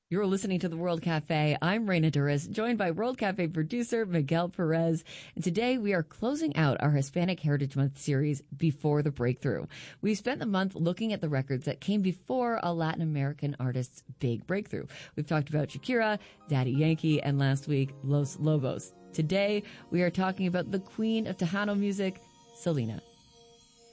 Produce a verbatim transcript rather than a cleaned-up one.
You're listening to the World Cafe. I'm Reina Duras, joined by World Cafe producer Miguel Perez. And today we are closing out our Hispanic Heritage Month series, Before the Breakthrough. We spent the month looking at the records that came before a Latin American artist's big breakthrough. We've talked about Shakira, Daddy Yankee, and last week, Los Lobos. Today, we are talking about the queen of Tejano music, Selena.